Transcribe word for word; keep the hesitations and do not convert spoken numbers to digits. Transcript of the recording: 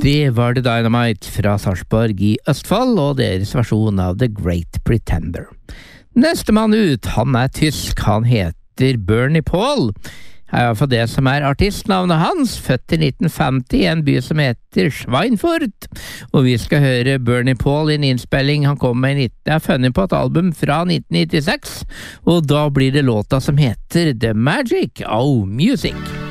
Det var The Dynamite fra Sarpsborg i Østfold, og deres versjon av The Great Pretender. Neste mann ut, han er tysk, han heter Bernie Paul. Her er for det som er artistnavnet hans, født i nitten femti i en by som heter Schweinfurt. Og vi skal høre Bernie Paul i en innspilling han kom med i nitten... Jeg har funnet på et album fra nitten nittiseks, og da blir det låta som heter The Magic of Music.